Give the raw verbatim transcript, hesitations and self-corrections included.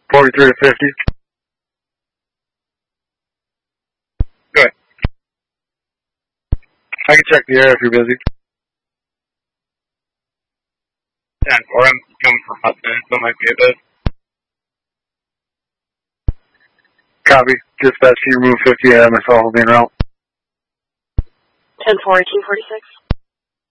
forty-three to fifty. Good. I can check the air if you're busy. ten four, I'm coming from Hudson, so it might be a bit. Copy. Dispatch, can you remove fifty at M S L being out? ten four, eighteen forty-six.